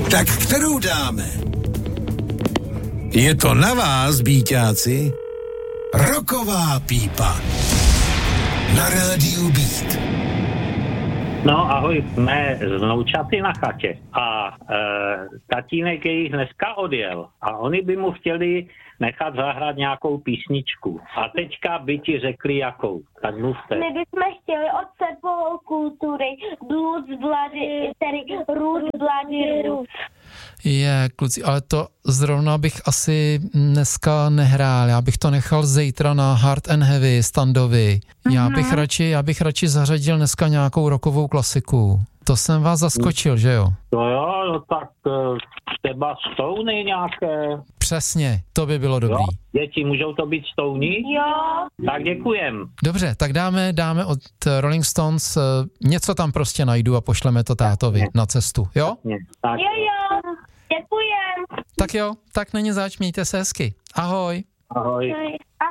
Tak kterou dáme? Je to na vás, býťáci. Rocková pípa. Na rádiu Beat. No ahoj, jsme z vnoučaty na chatě a tatínek jejich dneska odjel a oni by mu chtěli nechat zahrát nějakou písničku. A teďka by ti řekli jakou, tak mluvte. My bychom chtěli od Sepol kultury Blues Bloody, tedy Root Bloody Root. Je, kluci, ale to zrovna bych asi dneska nehrál, já bych to nechal zítra na Hard and Heavy standovi. Já bych radši zařadil dneska nějakou rockovou klasiku. To jsem vás zaskočil, že jo? To jo, no tak třeba Stony nějaké. Přesně, to by bylo dobrý. Jo? Děti, můžou to být Stony? Jo. Tak děkujem. Dobře, tak dáme od Rolling Stones, něco tam prostě najdu a pošleme to tátovi na cestu, jo? Tak. Jo, děkujem. Tak jo, tak není zač, mějte se hezky. Ahoj. Ahoj. Ahoj.